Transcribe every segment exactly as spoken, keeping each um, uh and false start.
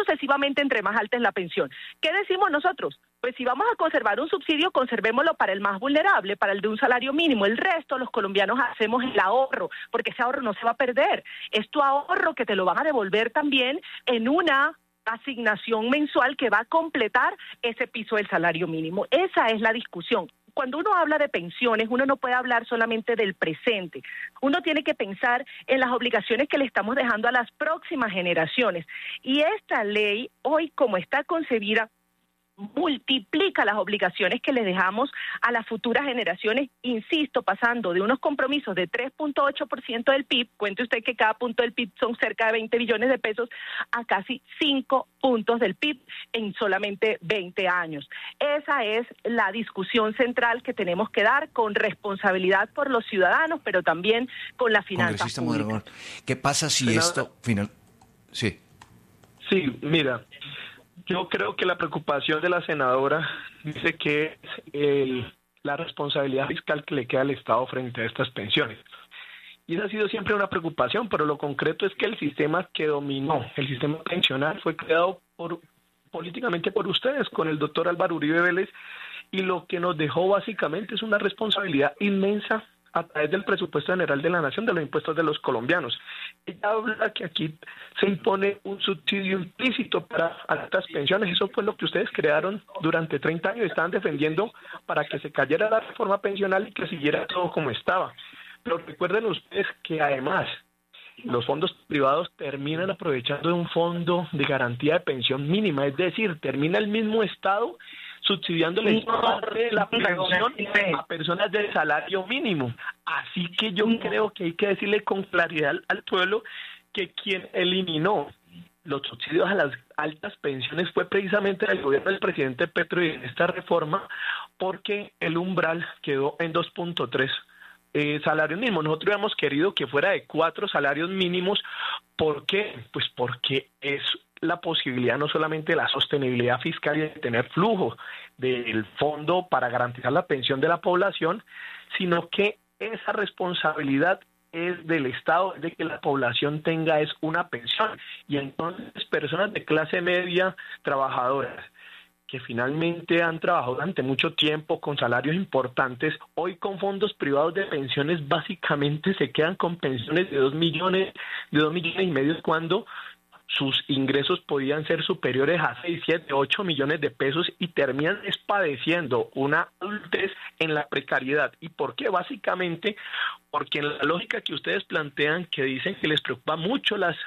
sucesivamente entre más alta es la pensión. ¿Qué decimos nosotros? Pues si vamos a conservar un subsidio, conservémoslo para el más vulnerable, para el de un salario mínimo. El resto, los colombianos hacemos el ahorro, porque ese ahorro no se va a perder. Es tu ahorro que te lo van a devolver también en una asignación mensual que va a completar ese piso del salario mínimo. Esa es la discusión. Cuando uno habla de pensiones, uno no puede hablar solamente del presente. Uno tiene que pensar en las obligaciones que le estamos dejando a las próximas generaciones. Y esta ley, hoy como está concebida, multiplica las obligaciones que le dejamos a las futuras generaciones, insisto, pasando de unos compromisos de tres punto ocho por ciento del P I B, cuente usted que cada punto del P I B son cerca de veinte billones de pesos, a casi cinco puntos del P I B en solamente veinte años. Esa es la discusión central que tenemos que dar con responsabilidad por los ciudadanos, pero también con la finanza pública. ¿Qué pasa si Senadora, esto final? Sí. Sí, mira, yo creo que la preocupación de la senadora dice que es el, la responsabilidad fiscal que le queda al Estado frente a estas pensiones. Y esa ha sido siempre una preocupación, pero lo concreto es que el sistema que dominó, el sistema pensional, fue creado por, políticamente por ustedes, con el doctor Álvaro Uribe Vélez, y lo que nos dejó básicamente es una responsabilidad inmensa a través del presupuesto general de la nación, de los impuestos de los colombianos. Ella habla que aquí se impone un subsidio implícito para altas pensiones. Eso fue lo que ustedes crearon durante treinta años, estaban defendiendo para que se cayera la reforma pensional y que siguiera todo como estaba. Pero recuerden ustedes que además los fondos privados terminan aprovechando de un fondo de garantía de pensión mínima, es decir, termina el mismo Estado subsidiándole parte de la pensión a personas de salario mínimo. Así que yo creo que hay que decirle con claridad al, al pueblo que quien eliminó los subsidios a las altas pensiones fue precisamente el gobierno del presidente Petro y en esta reforma, porque el umbral quedó en dos punto tres eh, salarios mínimos. Nosotros habíamos querido que fuera de cuatro salarios mínimos. ¿Por qué? Pues porque es la posibilidad no solamente de la sostenibilidad fiscal y de tener flujo del fondo para garantizar la pensión de la población, sino que esa responsabilidad es del Estado, de que la población tenga es una pensión. Y entonces personas de clase media, trabajadoras, que finalmente han trabajado durante mucho tiempo con salarios importantes, hoy con fondos privados de pensiones básicamente se quedan con pensiones de dos millones, de dos millones y medio, cuando sus ingresos podían ser superiores a seis, siete, ocho millones de pesos y terminan padeciendo una adultez en la precariedad. ¿Y por qué? Básicamente porque en la lógica que ustedes plantean, que dicen que les preocupa mucho las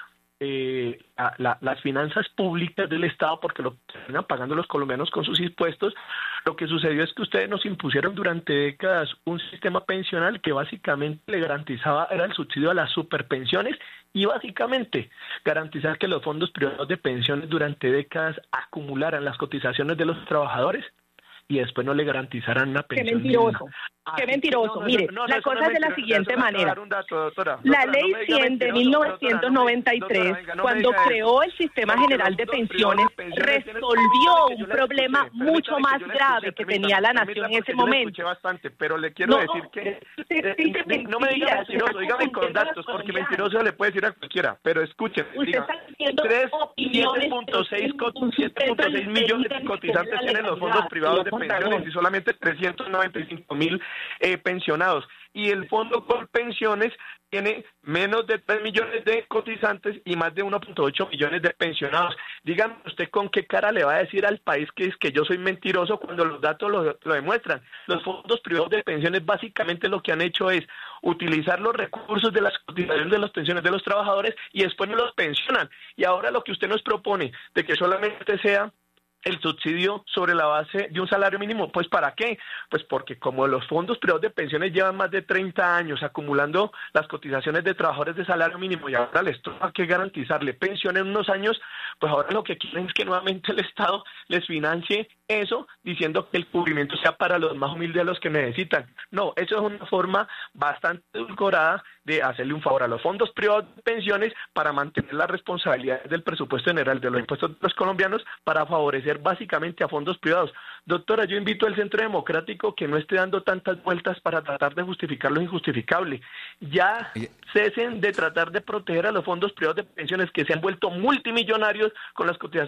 eh, a, la, las finanzas públicas del Estado porque lo terminan pagando los colombianos con sus impuestos, lo que sucedió es que ustedes nos impusieron durante décadas un sistema pensional que básicamente le garantizaba, era el subsidio a las superpensiones, y básicamente garantizar que los fondos privados de pensiones durante décadas acumularan las cotizaciones de los trabajadores y después no le garantizaran una pensión. Qué mentiroso, qué mentiroso. No, no, Mire, no, no, la cosa no es de la siguiente manera. Dato, doctora, la doctora, ley no cien de mil novecientos noventa y tres, doctora, venga, cuando creó el sistema general de pensiones, resolvió un problema escuché, mucho más grave que tenía la nación en ese momento. Yo bastante, pero le quiero decir que eh, no me diga mentiroso, dígame con datos, porque mentiroso le puede decir a cualquiera, pero escúcheme, tres punto seis millones de cotizantes tienen los fondos privados de pensiones y solamente trescientos noventa y cinco mil eh, pensionados, y el fondo por pensiones tiene menos de tres millones de cotizantes y más de uno punto ocho millones de pensionados. Dígame usted con qué cara le va a decir al país que es que yo soy mentiroso cuando los datos lo, lo demuestran. Los fondos privados de pensiones básicamente lo que han hecho es utilizar los recursos de las cotizaciones de las pensiones de los trabajadores y después no los pensionan. Y ahora lo que usted nos propone de que solamente sea el subsidio sobre la base de un salario mínimo, ¿pues para qué? Pues porque como los fondos privados de pensiones llevan más de treinta años acumulando las cotizaciones de trabajadores de salario mínimo y ahora les toca que garantizarle pensión en unos años, pues ahora lo que quieren es que nuevamente el Estado les financie eso, diciendo que el cubrimiento sea para los más humildes, a los que necesitan. No, eso es una forma bastante edulcorada de hacerle un favor a los fondos privados de pensiones para mantener la responsabilidad del presupuesto general de los impuestos de los colombianos para favorecer básicamente a fondos privados. Doctora, yo invito al Centro Democrático que no esté dando tantas vueltas para tratar de justificar lo injustificable. Ya cesen de tratar de proteger a los fondos privados de pensiones que se han vuelto multimillonarios con las cotizaciones